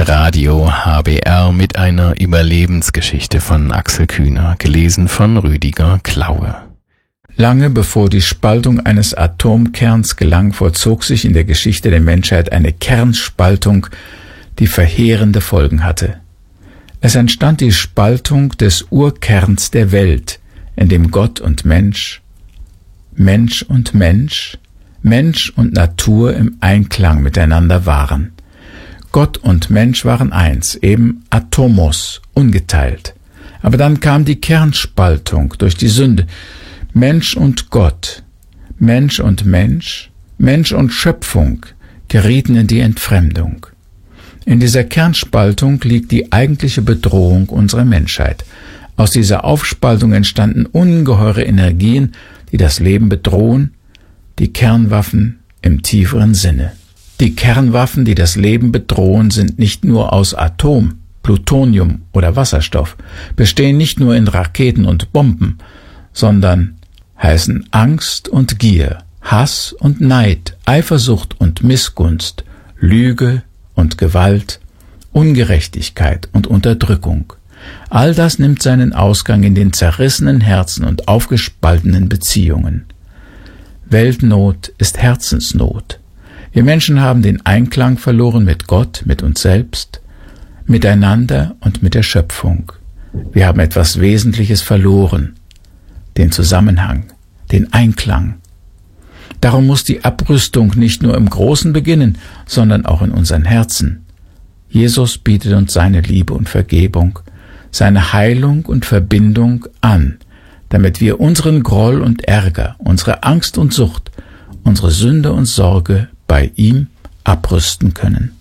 Radio HBR mit einer Überlebensgeschichte von Axel Kühner, gelesen von Rüdiger Klaue. Lange bevor die Spaltung eines Atomkerns gelang, vollzog sich in der Geschichte der Menschheit eine Kernspaltung, die verheerende Folgen hatte. Es entstand die Spaltung des Urkerns der Welt, in dem Gott und Mensch, Mensch und Mensch, Mensch und Natur im Einklang miteinander waren. Gott und Mensch waren eins, eben Atomos, ungeteilt. Aber dann kam die Kernspaltung durch die Sünde. Mensch und Gott, Mensch und Mensch, Mensch und Schöpfung gerieten in die Entfremdung. In dieser Kernspaltung liegt die eigentliche Bedrohung unserer Menschheit. Aus dieser Aufspaltung entstanden ungeheure Energien, die das Leben bedrohen, die Kernwaffen im tieferen Sinne. Die Kernwaffen, die das Leben bedrohen, sind nicht nur aus Atom, Plutonium oder Wasserstoff, bestehen nicht nur in Raketen und Bomben, sondern heißen Angst und Gier, Hass und Neid, Eifersucht und Missgunst, Lüge und Gewalt, Ungerechtigkeit und Unterdrückung. All das nimmt seinen Ausgang in den zerrissenen Herzen und aufgespaltenen Beziehungen. Weltnot ist Herzensnot. Wir Menschen haben den Einklang verloren mit Gott, mit uns selbst, miteinander und mit der Schöpfung. Wir haben etwas Wesentliches verloren, den Zusammenhang, den Einklang. Darum muss die Abrüstung nicht nur im Großen beginnen, sondern auch in unseren Herzen. Jesus bietet uns seine Liebe und Vergebung, seine Heilung und Verbindung an, damit wir unseren Groll und Ärger, unsere Angst und Sucht, unsere Sünde und Sorge bei ihm abrüsten können.